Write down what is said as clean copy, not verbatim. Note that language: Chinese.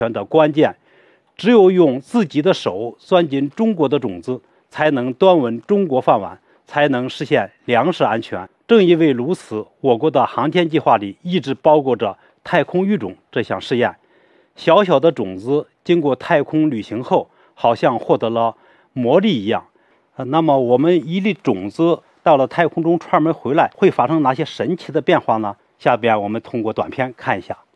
的关键。只有用自己的手钻进中国的种子，才能端稳中国饭碗，才能实现粮食安全。正因为如此，我国的航天计划里一直包裹着太空育种这项试验。小小的种子经过太空旅行后，好像获得了魔力一样。那么我们一粒种子到了太空中串门回来，会发生哪些神奇的变化呢？下边我们通过短片看一下。